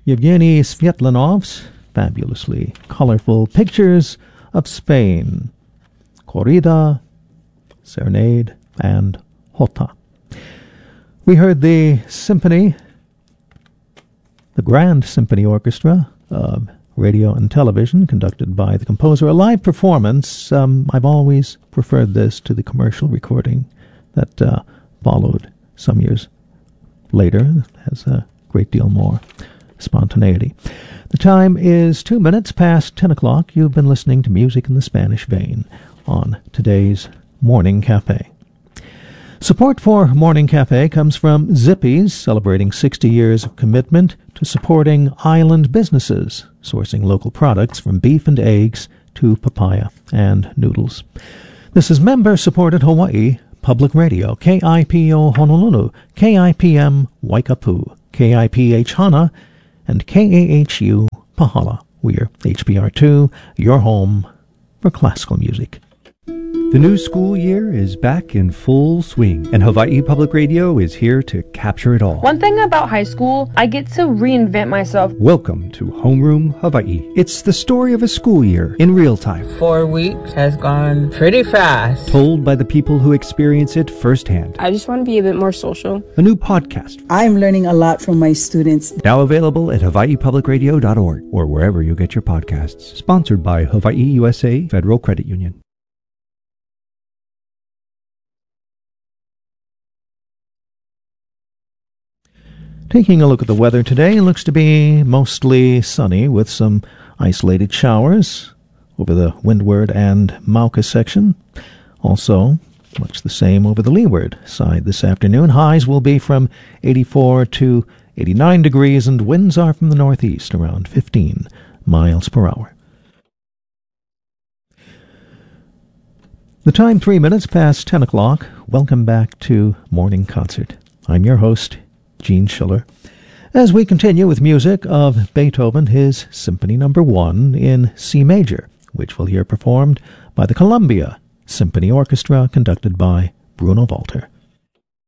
Yevgeny Svetlanov's fabulously colorful Pictures of Spain, Corrida, Serenade, and Jota. We heard the Grand Symphony Orchestra of Radio and Television, conducted by the composer. A live performance. I've always preferred this to the commercial recording that followed some years later. It has a great deal more spontaneity. The time is 2 minutes past 10 o'clock. You've been listening to Music in the Spanish Vein on today's Morning Cafe. Support for Morning Cafe comes from Zippy's, celebrating 60 years of commitment to supporting island businesses, sourcing local products from beef and eggs to papaya and noodles. This is member-supported Hawaii Public Radio, KIPO Honolulu, KIPM Waikapu, KIPH Hana, and KAHU Pahala. We're HPR2, your home for classical music. The new school year is back in full swing, and Hawaii Public Radio is here to capture it all. One thing about high school, I get to reinvent myself. Welcome to Homeroom Hawaii. It's the story of a school year in real time. 4 weeks has gone pretty fast. Told by the people who experience it firsthand. I just want to be a bit more social. A new podcast. I'm learning a lot from my students. Now available at hawaiipublicradio.org or wherever you get your podcasts. Sponsored by Hawaii USA Federal Credit Union. Taking a look at the weather today, it looks to be mostly sunny with some isolated showers over the windward and Mauka section. Also, much the same over the leeward side this afternoon. Highs will be from 84 to 89 degrees, and winds are from the northeast around 15 miles per hour. The time 3 minutes past 10 o'clock. Welcome back to Morning Concert. I'm your host, Gene Schiller, as we continue with music of Beethoven, his Symphony No. 1 in C major, which we'll hear performed by the Columbia Symphony Orchestra, conducted by Bruno Walter.